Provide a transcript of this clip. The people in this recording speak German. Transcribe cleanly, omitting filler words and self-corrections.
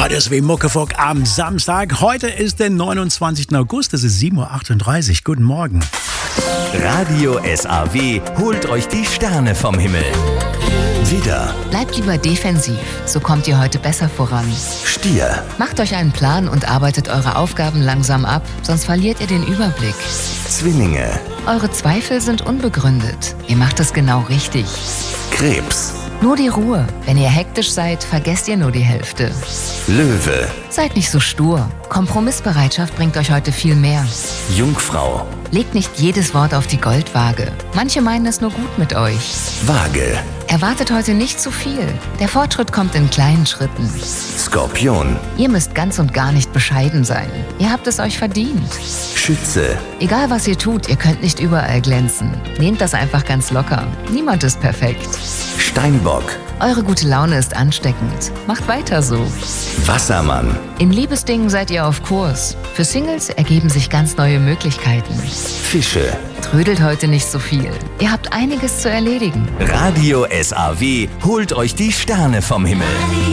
Heute ist wie Muckefuck am Samstag. Heute ist der 29. August, es ist 7.38 Uhr. Guten Morgen. Radio SAW holt euch die Sterne vom Himmel. Widder, Bleibt lieber defensiv, so kommt ihr heute besser voran. Stier, Macht euch einen Plan und arbeitet eure Aufgaben langsam ab, sonst verliert ihr den Überblick. Zwillinge, Eure Zweifel sind unbegründet. Ihr macht es genau richtig. Krebs, Nur die Ruhe. Wenn ihr hektisch seid, vergesst ihr nur die Hälfte. Löwe, Seid nicht so stur. Kompromissbereitschaft bringt euch heute viel mehr. Jungfrau, Legt nicht jedes Wort auf die Goldwaage. Manche meinen es nur gut mit euch. Waage, Erwartet heute nicht zu viel. Der Fortschritt kommt in kleinen Schritten. Skorpion, Ihr müsst ganz und gar nicht bescheiden sein. Ihr habt es euch verdient. Schütze, Egal was ihr tut, ihr könnt nicht überall glänzen. Nehmt das einfach ganz locker. Niemand ist perfekt. Steinbock, Eure gute Laune ist ansteckend. Macht weiter so. Wassermann, In Liebesdingen seid ihr auf Kurs. Für Singles ergeben sich ganz neue Möglichkeiten. Fische. Trödelt heute nicht so viel. Ihr habt einiges zu erledigen. Radio SAW holt euch die Sterne vom Himmel.